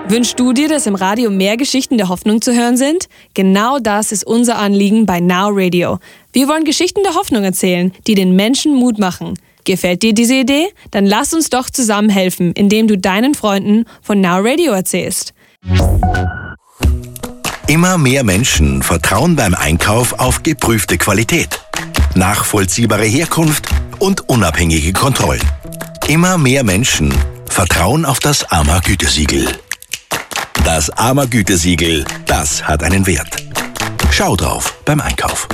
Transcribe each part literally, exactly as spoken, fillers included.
Wünschst du dir, dass im Radio mehr Geschichten der Hoffnung zu hören sind? Genau das ist unser Anliegen bei Now Radio. Wir wollen Geschichten der Hoffnung erzählen, die den Menschen Mut machen. Gefällt dir diese Idee? Dann lass uns doch zusammen helfen, indem du deinen Freunden von Now Radio erzählst. Immer mehr Menschen vertrauen beim Einkauf auf geprüfte Qualität, nachvollziehbare Herkunft und unabhängige Kontrollen. Immer mehr Menschen vertrauen auf das A M A-Gütesiegel. Das A M A-Gütesiegel, das hat einen Wert. Schau drauf beim Einkauf.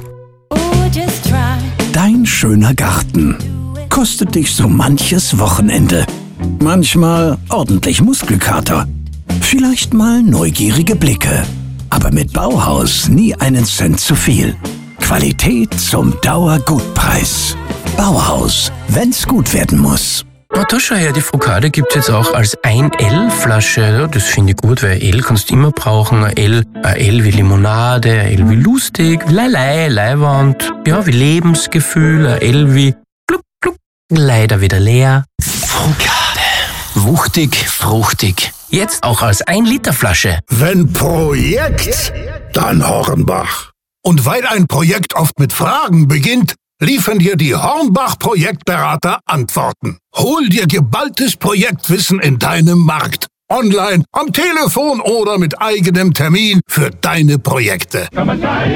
Dein schöner Garten kostet dich so manches Wochenende. Manchmal ordentlich Muskelkater. Vielleicht mal neugierige Blicke. Aber mit Bauhaus nie einen Cent zu viel. Qualität zum Dauergutpreis. Bauhaus, wenn's gut werden muss. Oh, da schau her, die Focaccia gibt's jetzt auch als ein L-Flasche. Ja, das finde ich gut, weil L kannst du immer brauchen. Ein L, ein L wie Limonade, ein L wie lustig, Leilei, Leiwand, ja, wie Lebensgefühl, ein L wie gluck, gluck, leider wieder leer. Focaccia. Wuchtig, fruchtig. Jetzt auch als ein Liter Flasche. Wenn Projekt, dann Hornbach. Und weil ein Projekt oft mit Fragen beginnt, liefern dir die Hornbach-Projektberater Antworten. Hol dir geballtes Projektwissen in deinem Markt. Online, am Telefon oder mit eigenem Termin für deine Projekte.